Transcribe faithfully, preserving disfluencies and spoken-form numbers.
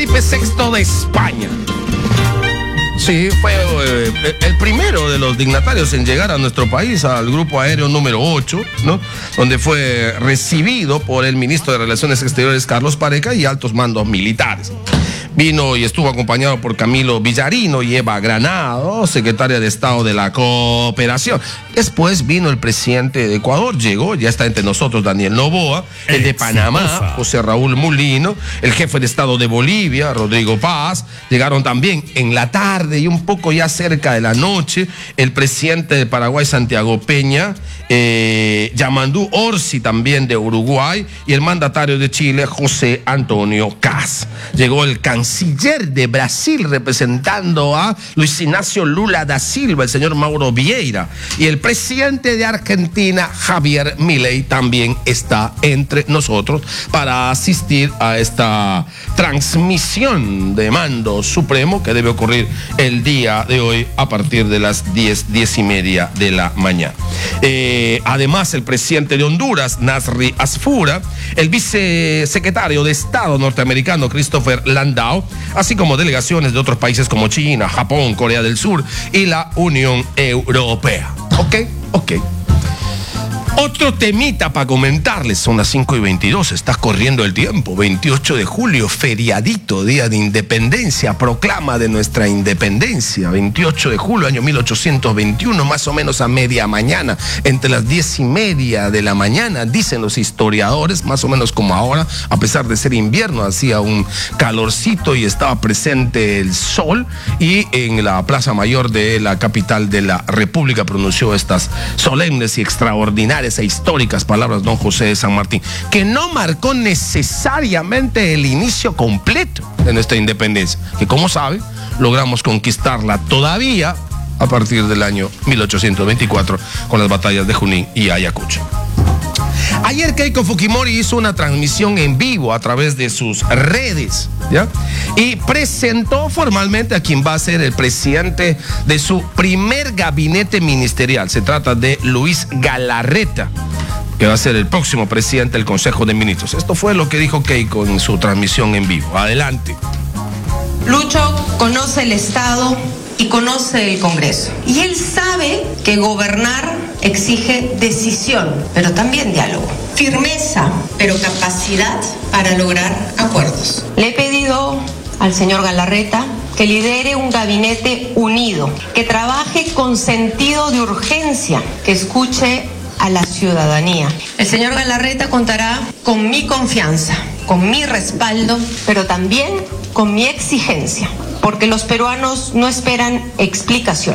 Felipe sexto de España. Sí, fue eh, el primero de los dignatarios en llegar a nuestro país, al grupo aéreo número ocho, ¿no? Donde fue recibido por el ministro de Relaciones Exteriores, Carlos Pareca, y altos mandos militares. Vino y estuvo acompañado por Camilo Villarino y Eva Granado, secretaria de Estado de la Cooperación. Después vino el presidente de Ecuador, llegó, ya está entre nosotros Daniel Noboa, el de Panamá, José Raúl Mulino, el jefe de Estado de Bolivia, Rodrigo Paz. Llegaron también en la tarde y un poco ya cerca de la noche el presidente de Paraguay, Santiago Peña, eh, Yamandú Orsi también de Uruguay, y el mandatario de Chile, José Antonio Kast. Llegó el canciller de Brasil representando a Luis Ignacio Lula da Silva, el señor Mauro Vieira, y el presidente de Argentina, Javier Milei, también está entre nosotros para asistir a esta transmisión de mando supremo que debe ocurrir el día de hoy a partir de las diez, diez y media de la mañana. Eh, además, el presidente de Honduras, Nasri Asfura, el vicesecretario de Estado norteamericano, Christopher Landau, así como delegaciones de otros países como China, Japón, Corea del Sur y la Unión Europea. Ok, ok. Otro temita para comentarles, son las cinco y veintidós, está corriendo el tiempo, veintiocho de julio, feriadito, Día de Independencia, proclama de nuestra independencia, veintiocho de julio, año mil ochocientos veintiuno, más o menos a media mañana, entre las diez y media de la mañana, dicen los historiadores, más o menos como ahora, a pesar de ser invierno, hacía un calorcito y estaba presente el sol, y en la Plaza Mayor de la capital de la República pronunció estas solemnes y extraordinarias e históricas palabras don José de San Martín, que no marcó necesariamente el inicio completo de nuestra independencia, que como sabe, logramos conquistarla todavía a partir del año mil ochocientos veinticuatro con las batallas de Junín y Ayacucho. Ayer Keiko Fujimori hizo una transmisión en vivo a través de sus redes, ¿ya? Y presentó formalmente a quien va a ser el presidente de su primer gabinete ministerial. Se trata de Luis Galarreta, que va a ser el próximo presidente del Consejo de Ministros. Esto fue lo que dijo Keiko en su transmisión en vivo. Adelante. Lucho conoce el Estado y conoce el Congreso. Y él sabe que gobernar exige decisión, pero también diálogo. Firmeza, pero capacidad para lograr acuerdos. Le he pedido al señor Galarreta que lidere un gabinete unido, que trabaje con sentido de urgencia, que escuche a la ciudadanía. El señor Galarreta contará con mi confianza, con mi respaldo, pero también con mi exigencia, porque los peruanos no esperan explicaciones.